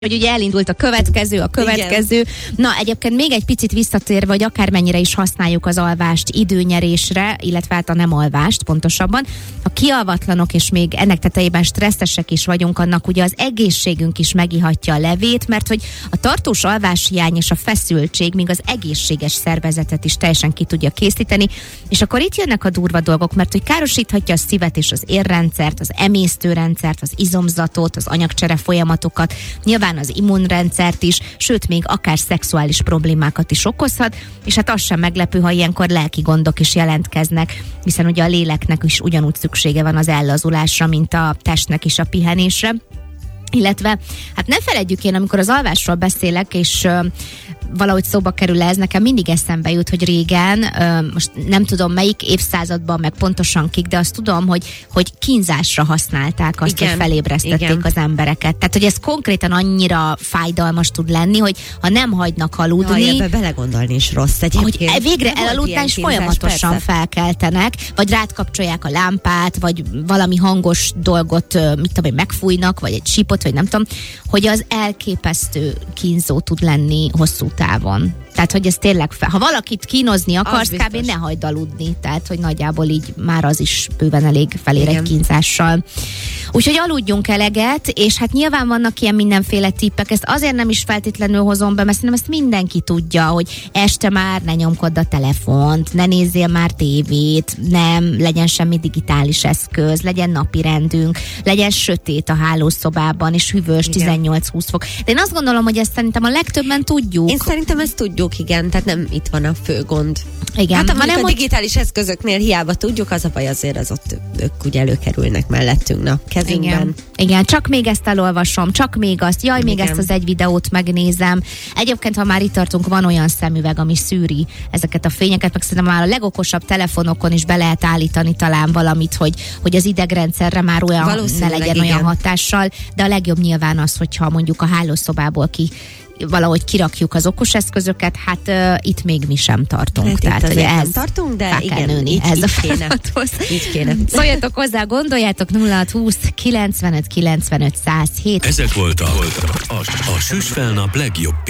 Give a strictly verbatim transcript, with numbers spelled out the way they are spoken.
hogy ugye elindult a következő, a következő. Igen. Na, egyébként még egy picit visszatérve, hogy akármennyire is használjuk az alvást időnyerésre, illetve hát a nem alvást pontosabban, ha kialvatlanok és még ennek tetejében stresszesek is vagyunk, annak ugye az egészségünk is megihatja a levét, mert hogy a tartós alváshiány és a feszültség még az egészséges szervezetet is teljesen ki tudja készíteni, és akkor itt jönnek a durva dolgok, mert hogy károsíthatja a szívet és az érrendszert, az emésztőrendszert, az izomzatot, az anyagcsere folyamatokat, nyilván az immunrendszert is, sőt még akár szexuális problémákat is okozhat, és hát az sem meglepő, ha ilyenkor lelki gondok is jelentkeznek, hiszen ugye a léleknek is ugyanúgy szüksége van az ellazulásra, mint a testnek is a pihenésre. Illetve, hát ne feledjük, én amikor az alvásról beszélek, és uh, valahogy szóba kerül ez, nekem mindig eszembe jut, hogy régen, uh, most nem tudom melyik évszázadban, meg pontosan kik, de azt tudom, hogy, hogy kínzásra használták azt, igen, hogy felébresztették, igen, az embereket. Tehát, hogy ez konkrétan annyira fájdalmas tud lenni, hogy ha nem hagynak aludni... Na, ebbe belegondolni is rossz egyébként. Hogy végre elaludtál, és folyamatosan persze felkeltenek, vagy rád kapcsolják a lámpát, vagy valami hangos dolgot, mit tudom én, megfújnak, vagy egy sípot, vagy nem tudom, hogy az elképesztő kínzó tud lenni hosszú távon. Tehát, hogy ez tényleg fel. Ha valakit kínozni akarsz, kb. Ne hagyd aludni. Tehát, hogy nagyjából így már az is bőven elég felér egy kínzással. Úgyhogy aludjunk eleget, és hát nyilván vannak ilyen mindenféle tippek. Ezt azért nem is feltétlenül hozom be, mert szerintem ezt mindenki tudja, hogy este már ne nyomkodd a telefont, ne nézzél már tévét, nem legyen semmi digitális eszköz, legyen napi rendünk, legyen sötét a hálószobában, és hűvös, tizennyolc-húsz fok. De én azt gondolom, hogy ezt szerintem a legtöbben tudjuk. Én szerintem ezt tudjuk, igen, tehát nem itt van a fő gond. Igen. Hát hanem, a hogy... digitális eszközöknél hiába tudjuk, az a baj azért az ott ők ugye előkerülnek mellettünk, na, kezünkben. Igen. Igen, csak még ezt elolvasom, csak még azt, jaj, még igen, ezt az egy videót megnézem. Egyébként, ha már itt tartunk, van olyan szemüveg, ami szűri ezeket a fényeket, meg szerintem már a legokosabb telefonokon is be lehet állítani talán valamit, hogy, hogy az idegrendszerre már olyan ne legyen, igen, olyan hatással, de a legjobb nyilván az, hogyha mondjuk a hálószobából ki valahogy kirakjuk az okos eszközöket, hát uh, itt még mi sem tartunk. Hát tehát, hogy ez tartunk, de igen, nőni, így, ez így a kéne. Így kéne. Szóljatok hozzá, gondoljátok, nulla hat húsz kilencvenöt kilencvenöt száz hét. Ezek voltak a, a, a Süsfelnap legjobb